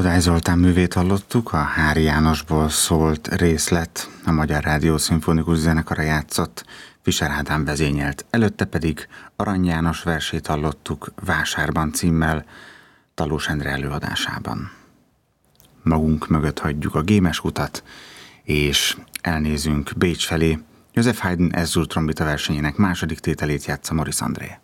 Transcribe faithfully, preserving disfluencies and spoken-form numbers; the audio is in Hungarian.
Kodály Zoltán művét hallottuk, a Háry Jánosból szólt részlet, a Magyar Rádió Szimfonikus Zenekara játszott, Fischer Ádám vezényelt, előtte pedig Arany János versét hallottuk Vásárban címmel, Talós Endre előadásában. Magunk mögött hagyjuk a Gémes utat, és elnézünk Bécs felé. Joseph Haydn Ez-dur trombita versenyének második tételét játsza Maurice André.